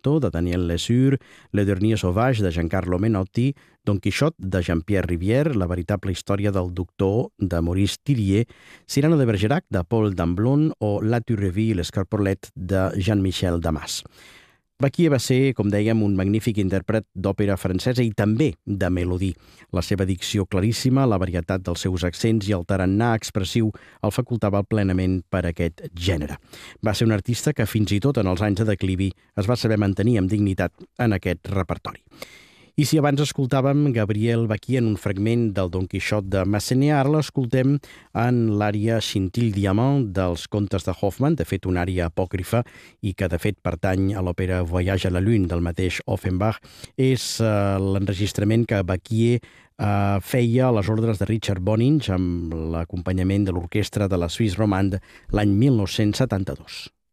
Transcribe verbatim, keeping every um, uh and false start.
Artaud, de Daniel Lesueur, Le Dernier Sauvage, de Giancarlo Menotti, Don Quixote, de Jean-Pierre Rivière, La veritable història del doctor, de Maurice Thiriet, Cyrano de Bergerac, de Paul Damblon, o La Turrerie i l'Escarpolet, de Jean-Michel Damas. Baquier va ser, com dèiem, un magnífic intèrpret d'òpera francesa i també de melodí. La seva dicció claríssima, la varietat dels seus accents i el tarannà expressiu el facultava plenament per aquest gènere. Va ser un artista que fins i tot en els anys de declivi es va saber mantenir amb dignitat en aquest repertori. I si abans escoltàvem Gabriel Baquier en un fragment del Don Quixote de Massenet, ara l'escoltem en l'ària Scintille Diamant dels contes de Hoffmann, de fet una ària apòcrifa i que de fet pertany a l'òpera Voyage à la Lune del mateix Offenbach. És eh, l'enregistrament que Baquier eh, feia a les ordres de Richard Boninge amb l'acompanyament de l'orquestra de la Suisse Romande l'any mil nou-cents setanta-dos.